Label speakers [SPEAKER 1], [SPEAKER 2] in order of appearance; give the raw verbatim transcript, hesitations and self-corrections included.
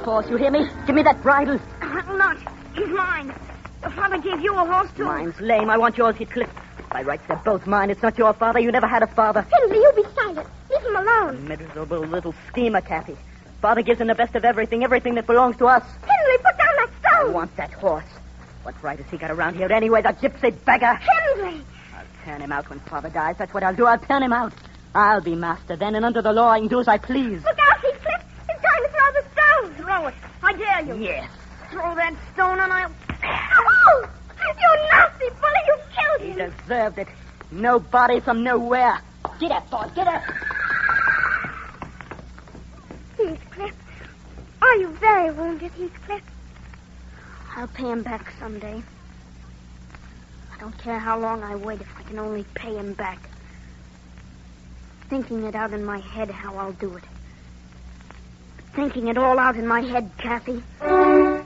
[SPEAKER 1] horse, you hear me? Give me that bridle.
[SPEAKER 2] I'll not. He's mine. Your father gave you a horse, too.
[SPEAKER 1] Mine's lame. I want yours, Heathcliff. By rights, they're both mine. It's not your father. You never had a father.
[SPEAKER 2] Henry, you be silent. Leave him alone.
[SPEAKER 1] Miserable little schemer, Kathy. Father gives him the best of everything, everything that belongs to us.
[SPEAKER 2] Henry, put down that stone.
[SPEAKER 1] I want that horse. What right has he got around here anyway, the gypsy beggar?
[SPEAKER 2] Henry!
[SPEAKER 1] I'll turn him out when Father dies. That's what I'll do. I'll turn him out. I'll be master then, and under the law I can do as I please.
[SPEAKER 2] Look out, Heathcliff. He's trying to throw the stone. Throw it. I dare you.
[SPEAKER 1] Yes.
[SPEAKER 2] Throw that stone and I'll... Oh! You nasty bully. You killed
[SPEAKER 1] He
[SPEAKER 2] him.
[SPEAKER 1] deserved it. Nobody from nowhere. Get up, boy. Get up.
[SPEAKER 2] Heathcliff. Are you very wounded, Heathcliff? I'll pay him back someday. I don't care how long I wait if I can only pay him back. Thinking it out in my head how I'll do it. Thinking it all out in my head, Kathy.